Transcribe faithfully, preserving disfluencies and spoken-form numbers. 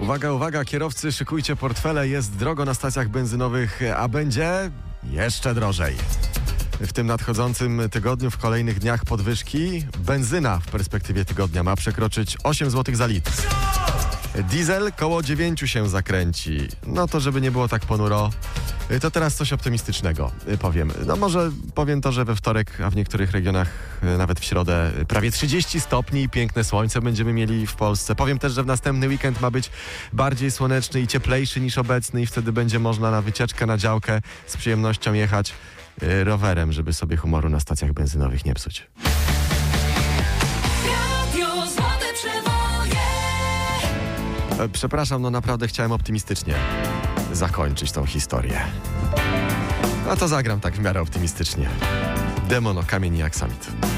Uwaga, uwaga, kierowcy, szykujcie portfele, jest drogo na stacjach benzynowych, a będzie jeszcze drożej. W tym nadchodzącym tygodniu, w kolejnych dniach podwyżki, benzyna w perspektywie tygodnia ma przekroczyć osiem złotych za litr. Diesel koło dziewięć się zakręci. No to żeby nie było tak ponuro, to teraz coś optymistycznego powiem. No może powiem to, że we wtorek, a w niektórych regionach nawet w środę prawie trzydzieści stopni i piękne słońce będziemy mieli w Polsce. Powiem też, że w następny weekend ma być bardziej słoneczny i cieplejszy niż obecny i wtedy będzie można na wycieczkę, na działkę z przyjemnością jechać rowerem, żeby sobie humoru na stacjach benzynowych nie psuć. Przepraszam, no naprawdę chciałem optymistycznie zakończyć tą historię. A to zagram tak w miarę optymistycznie. Demon o kamień i aksamit.